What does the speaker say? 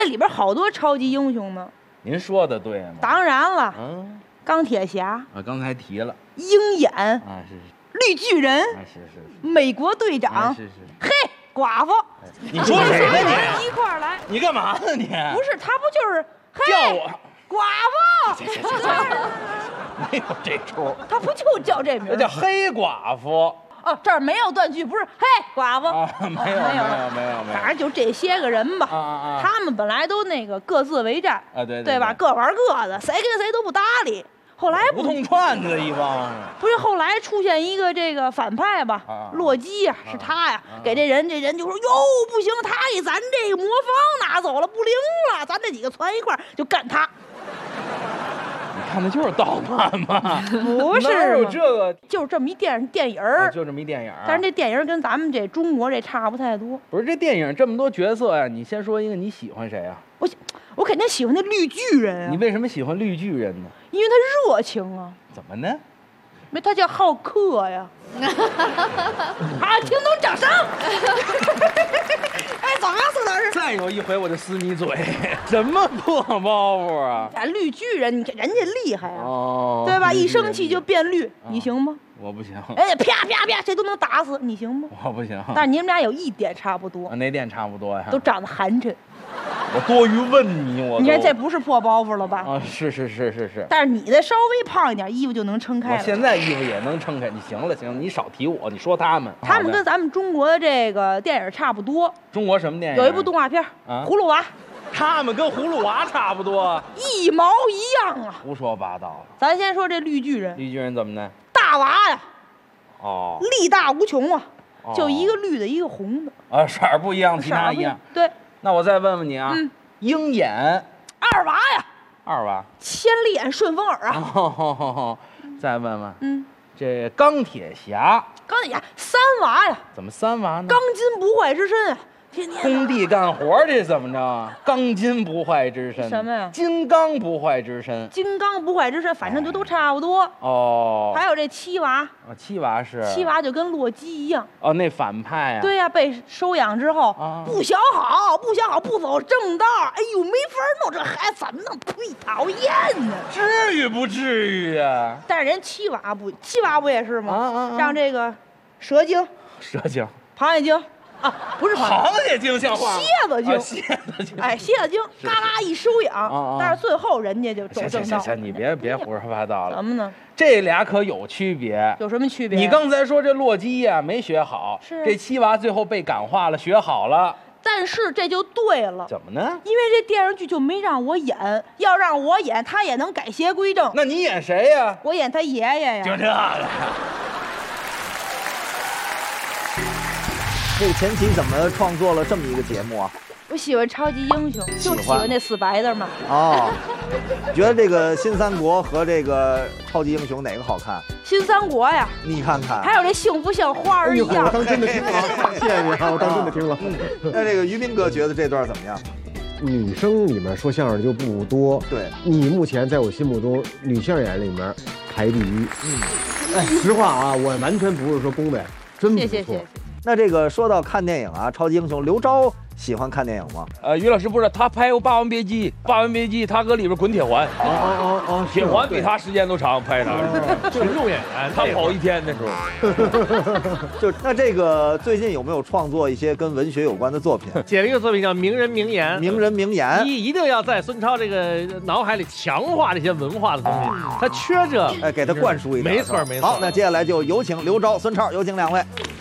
这里边好多超级英雄呢。 您说的对吗？ 当然了，钢铁侠啊，刚才提了， 鹰眼啊，是绿巨人， 是， 美国队长， 是， 嘿，寡妇， 你说谁呢你？ 一块儿来， 你干嘛呢你？ 不是，他不就是叫我寡妇？ 没有这出， 他不就叫这名？ 那叫黑寡妇。 哦，这儿没有断句，不是嘿寡妇啊，没有， 反正就这些个人吧。他们本来都那个各自为战啊，对吧？各玩各的，谁跟谁都不搭理。后来胡同串子一帮， 不是后来出现一个这个反派吧，洛基呀，是他呀，给这人就说哟不行，他给咱这个魔方拿走了，不灵了，咱这几个攒一块就干他。 你看的就是盗版吗？ 不是， 哪有这个？ 就是这么一电影就这么一电影。 但是这电影跟咱们这中国这差不太多。 不是这电影这么多角色呀，你先说一个你喜欢谁啊？ 我肯定喜欢那绿巨人啊。 你为什么喜欢绿巨人呢？ 因为他热情啊。 怎么呢？ 没，他叫浩克呀。好，听懂掌声。哎，怎么样，宋老师？ 再有一回我就撕你嘴！什么破包袱啊！ 绿巨人，你看人家厉害啊， 对吧？一生气就变绿，你行吗？ 我不行。 哎，啪啪啪，谁都能打死，你行吗？ 我不行。 但是你们俩有一点差不多。 哪点差不多呀？ 都长得寒碜。 我多余问你， 你看这不是破包袱了吧？ 啊，是。 但是你的稍微胖一点，衣服就能撑开了。 我现在衣服也能撑开。你行了，你少提我，你说他们。 他们跟咱们中国的这个电影差不多。 中国什么电影？ 有一部动画片葫芦娃。 他们跟葫芦娃差不多， 一毛一样啊！ 胡说八道。 咱先说这绿巨人。 绿巨人怎么呢？ 大娃呀。力大无穷啊！就一个绿的，一个红的。 啊，色儿不一样，其他一样。 对。 那我再问问你啊，鹰眼。 二娃呀。 二娃。 千里眼顺风耳啊。 再问问，这钢铁侠。 钢铁侠三娃呀。 怎么三娃呢？ 钢筋不坏之身啊。天天工地干活这怎么着？钢筋不坏之身。 什么呀？ 金刚不坏之身。 金刚不坏之身，反正就都差不多。 还有这七娃。 七娃是。 七娃就跟洛基一样。 那反派啊。 对呀，被收养之后，不想好，不走正道。哎呦，没法弄，这孩子怎么弄？忒讨厌呢。 至于不至于啊？ 但是人七娃不也是吗？让这个蛇精、螃蟹精。不是螃蟹精像话， 蝎子精，蝎子精，嘎啦一收养，但是最后人家就走正道。 行，你别胡说八道了。 怎么呢？ 这俩可有区别。 有什么区别？ 你刚才说这洛基呀没学好，这七娃最后被感化了，学好了。 但是这就对了。 怎么呢？ 因为这电视剧就没让我演，要让我演，他也能改邪归正。 那你演谁呀？ 我演他爷爷呀。 就这个。 这个前期怎么创作了这么一个节目啊？ 我喜欢超级英雄，就喜欢那死白的嘛。 觉得这个新三国和这个超级英雄哪个好看？ 新三国呀， 你看看， 还有这幸福像花儿一样。 我当真的听了，谢谢你啊，我当真的听了。 那这个于斌哥觉得这段怎么样？ 女生里面说相声就不多， 对你目前在我心目中女相声演员里面排第一。实话啊，我完全不是说恭维，真不错。 谢。 那这个说到看电影啊，超级英雄刘钊喜欢看电影吗？ 于老师不是，他拍过《霸王别姬》，《霸王别姬》他搁里边滚铁环，铁环比他时间都长，拍的。群众演员，他跑一天的时候。 那这个最近有没有创作一些跟文学有关的作品？ 写了一个作品叫《名人名言》， 名人名言， 一定要在孙超这个脑海里强化这些文化的东西，他缺这， 给他灌输一点。 没错。 好，那接下来就有请刘钊、孙超，有请两位。